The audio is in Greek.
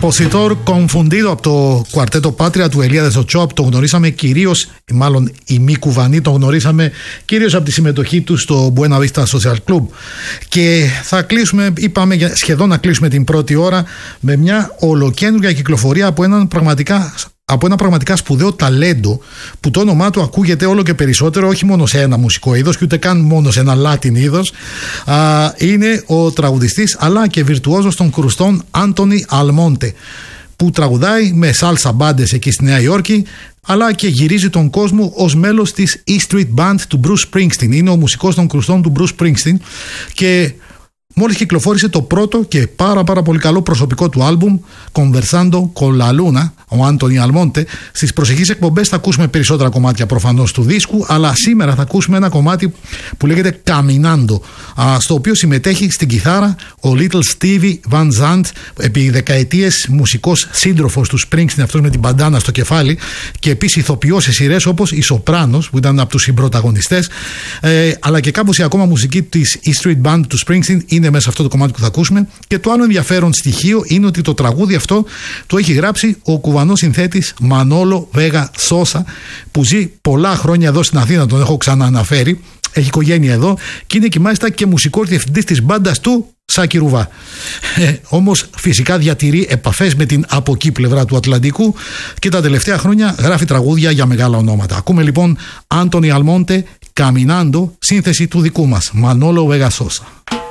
Compositor Confundido από το κουαρτέτο Πάτρια του Ελία Δεσοτσό. Το γνωρίσαμε κυρίως, μάλλον η Μη Κουβανή το γνωρίσαμε κυρίως από τη συμμετοχή του στο Buena Vista Social Club. Και θα κλείσουμε, είπαμε σχεδόν να κλείσουμε την πρώτη ώρα με μια ολοκαίνουργια κυκλοφορία από ένα πραγματικά σπουδαίο ταλέντο που το όνομά του ακούγεται όλο και περισσότερο, όχι μόνο σε ένα μουσικό είδος και ούτε καν μόνο σε ένα Latin είδος. Είναι ο τραγουδιστής αλλά και βιρτουόζος των κρουστών Άντονι Αλμόντε, που τραγουδάει με σάλσα μπάντες εκεί στη Νέα Υόρκη, αλλά και γυρίζει τον κόσμο ως μέλος της E Street Band του Bruce Springsteen. Είναι ο μουσικός των κρουστών του Bruce Springsteen και μόλις κυκλοφόρησε το πρώτο και πάρα πολύ καλό προσωπικό του άλμπουμ Conversando con la Luna, ο Άντονι Αλμόντε. Στις προσεχείς εκπομπές θα ακούσουμε περισσότερα κομμάτια προφανώς του δίσκου, αλλά σήμερα θα ακούσουμε ένα κομμάτι που λέγεται Caminando, στο οποίο συμμετέχει στην κιθάρα ο Little Stevie Van Zandt, επί δεκαετίες μουσικός σύντροφος του Springsteen, αυτός με την μπαντάνα στο κεφάλι, και επίσης ηθοποιός σε σειρές όπως η Σοπράνος, που ήταν από τους συμπρωταγωνιστές, αλλά και κάμποση ακόμα μουσική της E Street Band του Springsteen είναι μέσα σε αυτό το κομμάτι που θα ακούσουμε. Και το άλλο ενδιαφέρον στοιχείο είναι ότι το τραγούδι αυτό το έχει γράψει ο κουβανός συνθέτης Μανόλο Βέγα Σόσα, που ζει πολλά χρόνια εδώ στην Αθήνα, τον έχω ξανααναφέρει, έχει οικογένεια εδώ και είναι και μάλιστα και μουσικός διευθυντής της μπάντας του Σάκη Ρουβά. Όμως φυσικά διατηρεί επαφές με την από εκεί πλευρά του Ατλαντικού και τα τελευταία χρόνια γράφει τραγούδια για μεγάλα ονόματα. Ακούμε λοιπόν Άντονι Αλμόντε, Caminando, σύνθεση του δικού μας Μανόλο Βέγα Σόσα.